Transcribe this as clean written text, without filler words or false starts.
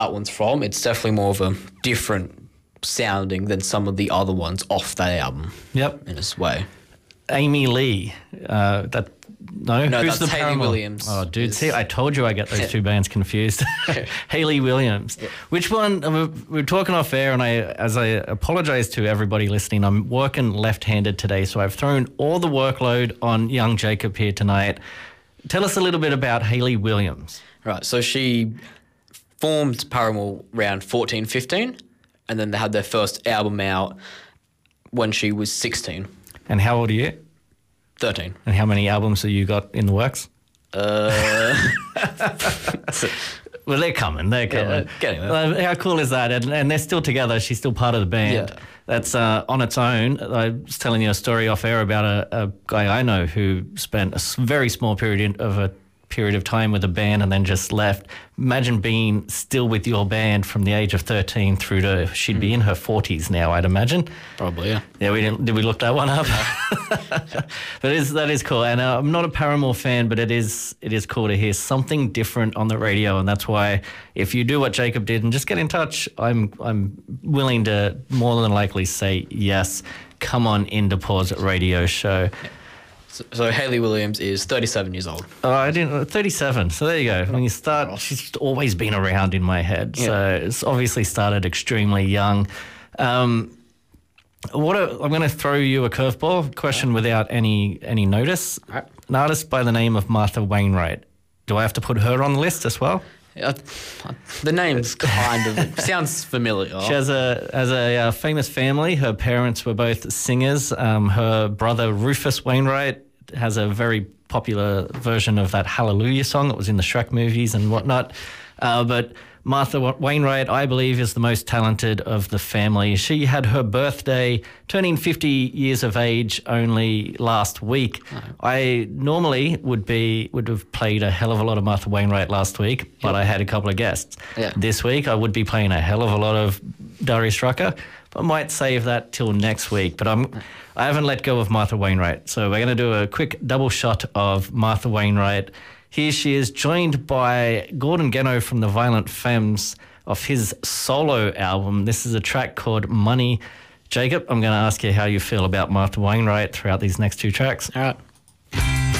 that one's from. It's definitely more of a different sounding than some of the other ones off that album. Yep. In its way. Amy Lee. No, who's that's Hayley Williams. Oh, dude, see, I told you I get those two bands confused. Hayley Williams. Yeah. Which one? We were talking off air, and as I apologise to everybody listening, I'm working left-handed today, so I've thrown all the workload on young Jacob here tonight. Tell us a little bit about Hayley Williams. Right, so she formed Paramore around 14, 15, and then they had their first album out when she was 16. And how old are you? 13. And how many albums have you got in the works? Well, they're coming. How cool is that? And they're still together. She's still part of the band. Yeah. That's on its own. I was telling you a story off air about a guy I know who spent a very small period of time with a band and then just left. Imagine being still with your band from the age of 13 through to she'd be in her 40s now, I'd imagine. Probably, yeah. Yeah, did we look that one up? That is cool. And I'm not a Paramore fan, but it is cool to hear something different on the radio, and that's why if you do what Jacob did and just get in touch, I'm willing to more than likely say yes. Come on into Pause It Radio Show. So Hayley Williams is 37 years old. Oh, I didn't. 37. So there you go. When you start, she's always been around in my head. Yeah. So it's obviously started extremely young. I'm going to throw you a curveball question without any notice. Right. An artist by the name of Martha Wainwright. Do I have to put her on the list as well? The name's kind of sounds familiar. She has a famous family. Her parents were both singers. Her brother Rufus Wainwright has a very popular version of that Hallelujah song that was in the Shrek movies and whatnot. But Martha Wainwright, I believe, is the most talented of the family. She had her birthday, turning 50 years of age only last week. Oh. I normally would have played a hell of a lot of Martha Wainwright last week, but I had a couple of guests. Yeah. This week, I would be playing a hell of a lot of Darius Rucker. I might save that till next week, but I haven't let go of Martha Wainwright. So we're going to do a quick double shot of Martha Wainwright. Here she is, joined by Gordon Geno from the Violent Femmes off his solo album. This is a track called Money. Jacob, I'm going to ask you how you feel about Martha Wainwright throughout these next two tracks. All right.